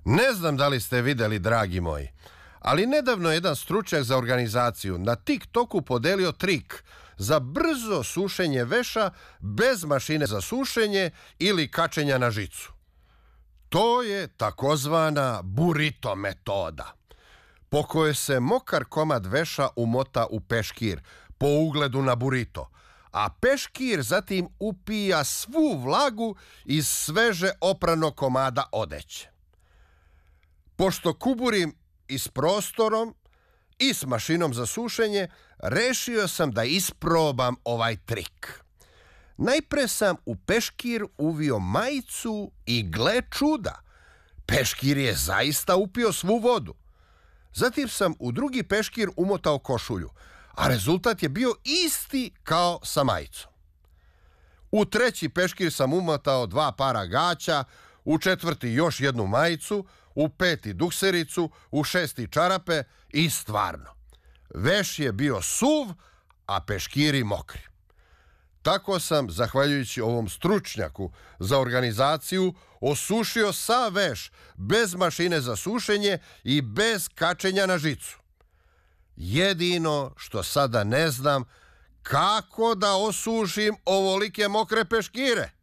Ne znam da li ste videli, dragi moji, ali nedavno je jedan stručnjak za organizaciju na TikToku podelio trik za brzo sušenje veša bez mašine za sušenje ili kačenja na žicu. To je takozvana burrito metoda, po kojoj se mokar komad veša umota u peškir, po ugledu na burrito, a peškir zatim upija svu vlagu iz sveže opranog komada odeće. Pošto kuburim i s prostorom i s mašinom za sušenje, rešio sam da isprobam ovaj trik. Najpre sam u peškir uvio majicu i gle čuda, peškir je zaista upio svu vodu. Zatim sam u drugi peškir umotao košulju, a rezultat je bio isti kao sa majicom. U treći peškir sam umotao 2 para gaća, u četvrti još jednu majicu, u peti duksericu, u 6. čarape i stvarno, veš je bio suv, a peškiri mokri. Tako sam, zahvaljujući ovom stručnjaku za organizaciju, osušio sav veš bez mašine za sušenje i bez kačenja na žicu. Jedino što sada ne znam, kako da osušim ovolike mokre peškire.